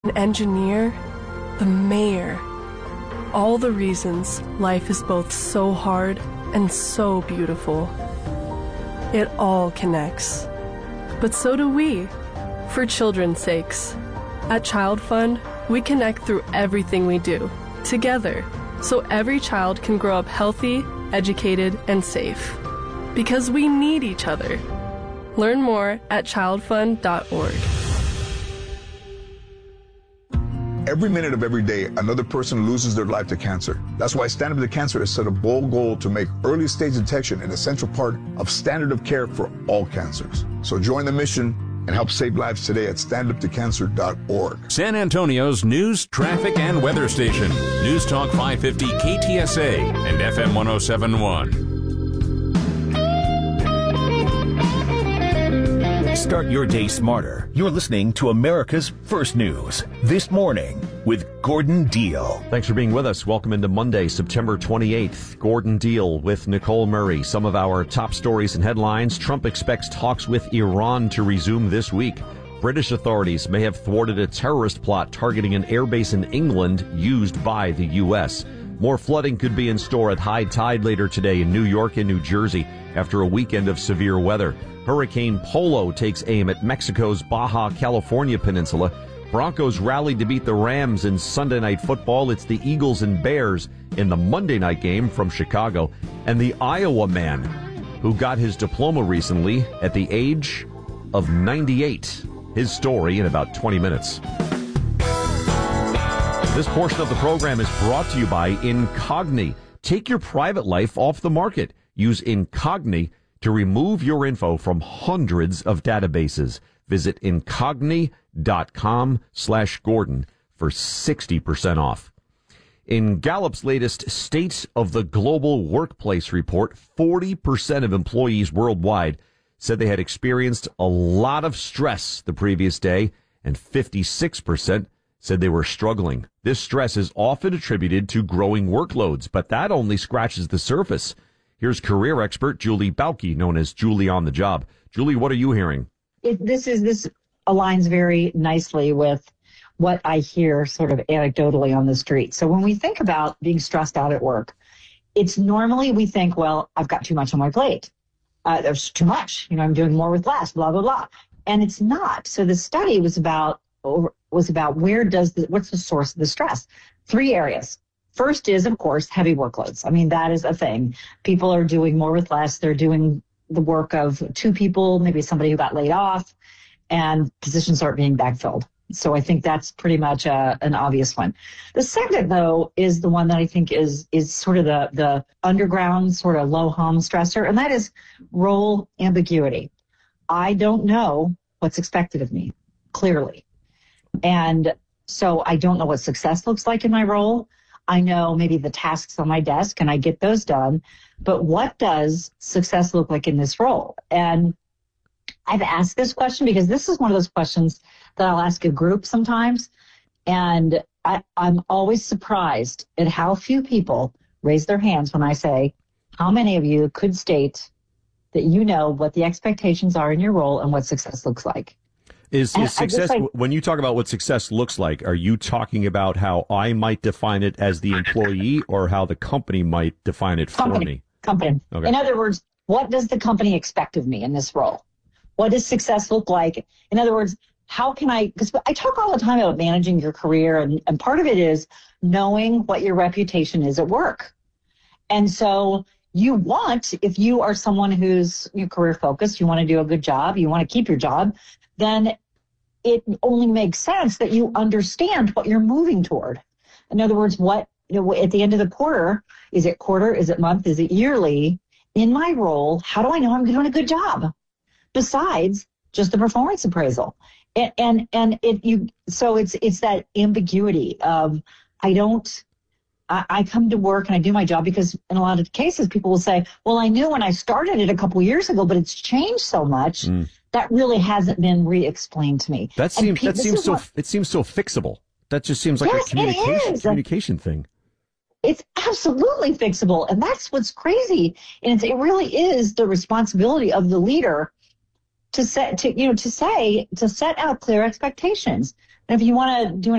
an engineer, the mayor. All the reasons life is both so hard and so beautiful. It all connects. But so do we, for children's sakes. At Child Fund, we connect through everything we do, together, so every child can grow up healthy, educated, and safe. Because we need each other. Learn more at childfund.org. Every minute of every day, another person loses their life to cancer. That's why Stand Up to Cancer has set a bold goal to make early stage detection an essential part of standard of care for all cancers. So join the mission and help save lives today at standuptocancer.org. San Antonio's news, traffic, and weather station. News Talk 550 KTSA and FM 1071. Start your day smarter. You're listening to America's First News This Morning with Gordon Deal. Thanks for being with us. Welcome into Monday, September 28th. Gordon Deal with Nicole Murray. Some of our top stories and headlines. Trump expects talks with Iran to resume this week. British authorities may have thwarted a terrorist plot targeting an airbase in England used by the U.S. More flooding could be in store at high tide later today in New York and New Jersey after a weekend of severe weather. Hurricane Polo takes aim at Mexico's Baja California peninsula. Broncos rallied to beat the Rams in Sunday Night Football. It's the Eagles and Bears in the Monday night game from Chicago. And the Iowa man who got his diploma recently at the age of 98. His story in about 20 minutes. This portion of the program is brought to you by Incogni. Take your private life off the market. Use Incogni to remove your info from hundreds of databases. Visit incogni.com/Gordon for 60% off. In Gallup's latest State of the Global Workplace report, 40% of employees worldwide said they had experienced a lot of stress the previous day, and 56% said they were struggling. This stress is often attributed to growing workloads, but that only scratches the surface. Here's career expert Julie Bauke, known as Julie on the Job. Julie, what are you hearing? This aligns very nicely with what I hear sort of anecdotally on the street. So when we think about being stressed out at work, it's normally we think, well, I've got too much on my plate. There's too much. I'm doing more with less, blah, blah, blah. And it's not. So the study was about what's the source of the stress? 3 areas. First is, of course, heavy workloads. I mean, that is a thing. People are doing more with less. They're doing the work of 2 people, maybe somebody who got laid off, and positions aren't being backfilled. So I think that's pretty much an obvious one. The second, though, is the one that I think is sort of the underground, sort of low-hum stressor, and that is role ambiguity. I don't know what's expected of me, clearly. And so I don't know what success looks like in my role. I know maybe the tasks on my desk and I get those done, but what does success look like in this role? And I've asked this question because this is one of those questions that I'll ask a group sometimes. And I'm always surprised at how few people raise their hands when I say, how many of you could state that you know what the expectations are in your role and what success looks like? Is success, when you talk about what success looks like, are you talking about how I might define it as the employee or how the company might define it for me? Company. Okay. In other words, what does the company expect of me in this role? What does success look like? In other words, how can because I talk all the time about managing your career, and part of it is knowing what your reputation is at work. And so you want, if you are someone who's career focused, you want to do a good job, you want to keep your job, then it only makes sense that you understand what you're moving toward. In other words, at the end of the quarter, is it month, is it yearly? In my role, how do I know I'm doing a good job? Besides just the performance appraisal. So it's that ambiguity of I come to work and I do my job because in a lot of cases people will say, well, I knew when I started it a couple years ago, but it's changed so much. That really hasn't been re-explained to me. It seems so fixable. That just seems like a communication thing. It's absolutely fixable, and that's what's crazy. And it really is the responsibility of the leader to set out clear expectations. And if you want to do an